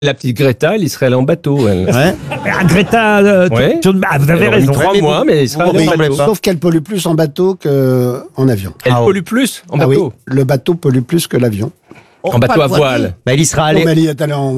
La petite Greta, elle y serait allée en bateau. Elle. Ouais. Greta, Ouais. vous avez raison. 3 mois, mais il serait allée en bateau. Sauf qu'elle pollue plus en bateau qu'en avion. Elle pollue plus en Oui, bateau. le bateau pollue plus que l'avion. En bateau à voile. Bah, il y sera Non, allé. mais elle y est allée en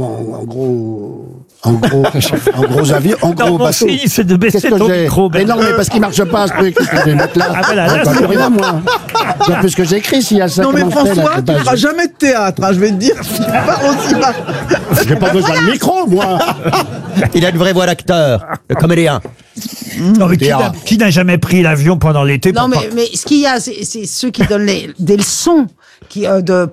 gros avion, en Non, gros mon bateau. signe, c'est de baisser ton micro. Mais non, mais parce qu'il marche pas, ce truc. Je vais mettre là. Ah, voilà, là, J'en c'est peux rien, moi. J'en plus que j'écris, s'il y a ça. Non mais comment je fais, là, François, c'est tu pas- feras jamais de théâtre, hein, je vais te dire. Tu parles aussi bas. J'ai pas besoin de micro, moi. Il a une vraie voix d'acteur, le comédien. Non, mais qui n'a jamais pris l'avion pendant l'été Non, pour mais ce qu'il y a, c'est ceux qui donnent des leçons qui, de.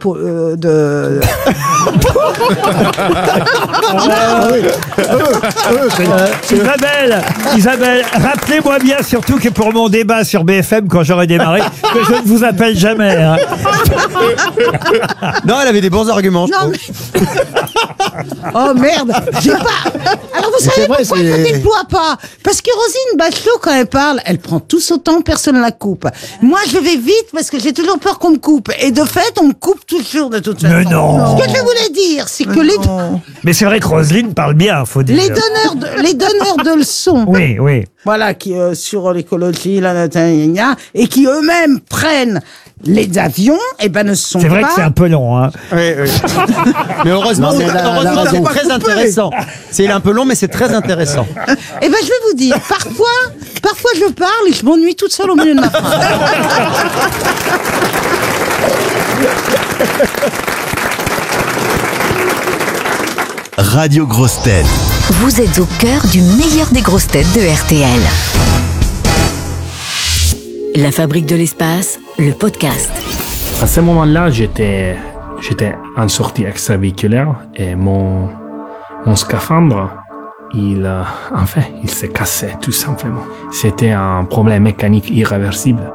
Isabelle, rappelez-moi bien surtout que pour mon débat sur BFM quand j'aurai démarré, que je ne vous appelle jamais. Hein. Non, elle avait des bons arguments, je Non, trouve. mais. Oh merde, j'ai pas. Alors vous savez vrai, pourquoi je ne déploie pas? Parce que Roselyne Bachelot, quand elle parle, elle prend tout son temps, personne ne la coupe. Moi, je vais vite parce que j'ai toujours peur qu'on me coupe. Et de fait, on me coupe toujours de toute façon. Mais non. Ce que je voulais dire, c'est que Mais c'est vrai que Roselyne parle bien, faut dire. les donneurs de leçons. Oui, oui. Voilà, qui sur l'écologie, et qui eux-mêmes prennent les avions, et ben ne sont C'est vrai pas. que c'est un peu long. Hein. Mais heureusement, Non, mais heureusement la c'est raison. très intéressant. C'est un peu long, mais c'est très intéressant. Eh ben je vais vous dire, parfois je parle et je m'ennuie toute seule au milieu de ma phrase. Radio Grosses Têtes. Vous êtes au cœur du meilleur des grosses têtes de RTL. La Fabrique de l'Espace, le podcast. À ce moment-là, j'étais en sortie extravéhiculaire et mon scaphandre, il s'est cassé tout simplement. C'était un problème mécanique irréversible.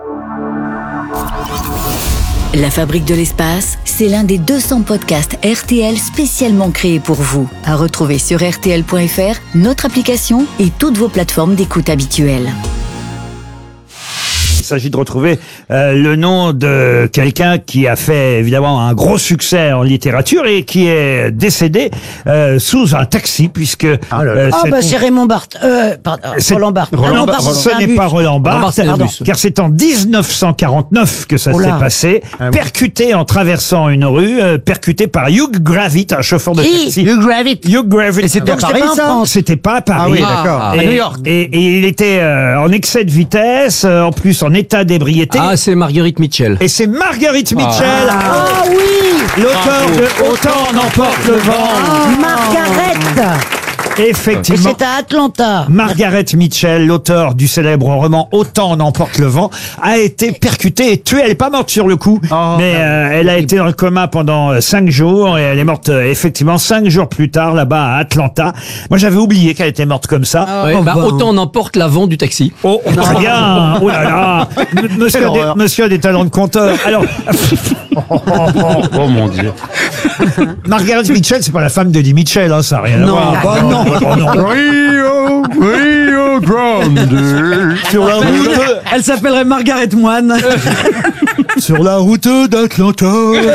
La Fabrique de l'Espace, c'est l'un des 200 podcasts RTL spécialement créés pour vous. À retrouver sur RTL.fr, notre application et toutes vos plateformes d'écoute habituelles. Il s'agit de retrouver le nom de quelqu'un qui a fait évidemment un gros succès en littérature et qui est décédé sous un taxi puisque C'est Raymond Barthes. Roland Barthes. Roland Barthes, ce n'est pas Roland Barthes, car c'est en 1949 que ça s'est passé, percuté en traversant une rue, percuté par Hugh Gravett, un chauffeur de taxi. Hugh Gravett. Hugh Gravett. Et c'était à Paris, ça? C'était pas à Paris. Ah oui, d'accord. À New York. Et il était en excès de vitesse, en plus en état d'ébriété. Ah, c'est Marguerite Mitchell. Et c'est Marguerite Mitchell, Ah oui, l'auteur de Autant n'emporte le vent. Margaret. Effectivement. C'est à Atlanta. Margaret Mitchell, l'auteur du célèbre roman Autant n'emporte le vent, a été percutée et tuée. Elle n'est pas morte sur le coup, mais elle a été dans le coma pendant 5 jours et elle est morte effectivement 5 jours plus tard là-bas à Atlanta. Moi, j'avais oublié qu'elle était morte comme ça. Ouais, autant n'emporte l'avant du taxi. Oh, rien. Oh là là. Monsieur a des talents de conteur. Alors, Oh mon Dieu. Margaret Mitchell, c'est pas la femme d'Eddie Mitchell, hein, ça n'a rien à voir. non. Rio Grande. Sur la route, Elle s'appellerait Margaret Moine. sur la route d'Atlanta.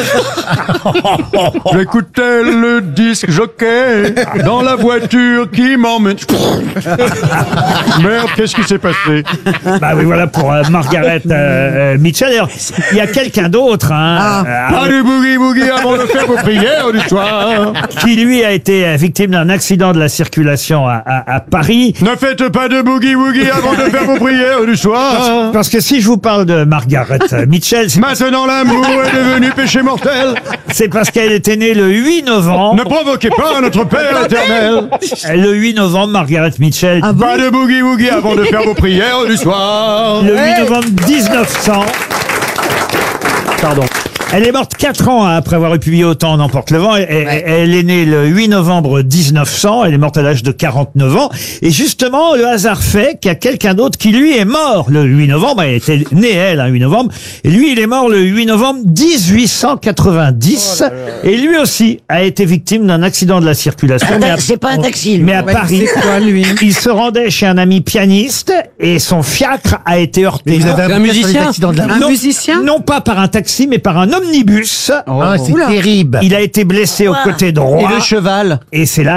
J'écoutais le disque jockey dans la voiture qui m'emmène. Merde, qu'est-ce qui s'est passé? Bah oui, voilà pour Margaret Mitchell. D'ailleurs, il y a quelqu'un d'autre, hein, Pas du boogie-boogie avant de faire vos prières du soir. qui lui a été victime d'un accident de la circulation à Paris. Ne faites pas de boogie-woogie avant de faire vos prières du soir. Parce que si je vous parle de Margaret Mitchell, Maintenant l'amour est devenu péché mortel. c'est parce qu'elle était née le 8 novembre. Ne provoquez pas notre Père éternel. Le 8 novembre, Margaret Mitchell. Pas de boogie-woogie avant de faire vos prières du soir. Le 8 novembre 1900. Pardon. Elle est morte 4 ans après avoir publié Autant n'emporte le vent. Elle est née le 8 novembre 1900. Elle est morte à l'âge de 49 ans. Et justement, le hasard fait qu'il y a quelqu'un d'autre qui, lui, est mort le 8 novembre. Elle était née, elle, un 8 novembre. Et lui, il est mort le 8 novembre 1890. Et lui aussi a été victime d'un accident de la circulation. C'est pas un taxi. Mais à Paris, il se rendait chez un ami pianiste et son fiacre a été heurté. un musicien Non pas par un taxi, mais par un omnibus. Ah, c'est terrible. Il a été blessé au côté droit. Et le cheval? Et c'est là